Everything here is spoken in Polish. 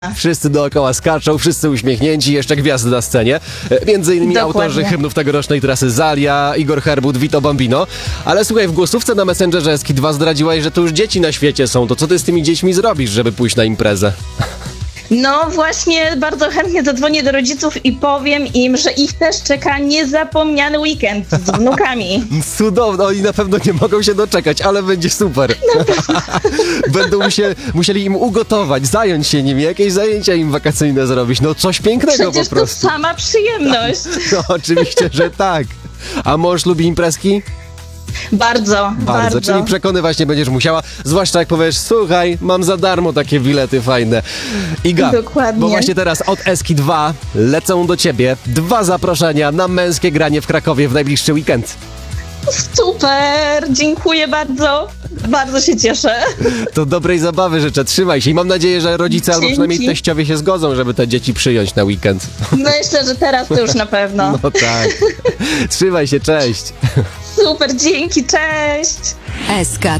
Wszyscy dookoła skaczą, wszyscy uśmiechnięci, jeszcze gwiazdy na scenie. Między innymi Dokładnie. autorzy hymnów tegorocznej trasy Zalia, Igor Herbut, Vito Bambino. Ale słuchaj, w głosówce na Messengerze Eski 2 zdradziłaś, że to już dzieci na świecie są. To co ty z tymi dziećmi zrobisz, żeby pójść na imprezę? No właśnie, bardzo chętnie zadzwonię do rodziców i powiem im, że ich też czeka niezapomniany weekend z wnukami. Cudowno, oni na pewno nie mogą się doczekać, ale będzie super. Będą musieli im ugotować, zająć się nimi, jakieś zajęcia im wakacyjne zrobić. No coś pięknego Przecież po to prostu. sama przyjemność. No oczywiście, że tak. A mąż lubi imprezki? Bardzo. Czyli przekonywać nie będziesz musiała, zwłaszcza jak powiesz, słuchaj, mam za darmo takie bilety fajne. Iga, Dokładnie. bo właśnie teraz od Eski 2 lecą do ciebie 2 zaproszenia na męskie granie w Krakowie w najbliższy weekend. Super, dziękuję bardzo. Bardzo się cieszę. To dobrej zabawy życzę, trzymaj się i mam nadzieję, że rodzice albo Dzięki. przynajmniej teściowie się zgodzą, żeby te dzieci przyjąć na weekend. Myślę, że teraz to już na pewno. No tak. Trzymaj się, cześć. Super, dzięki, cześć. SK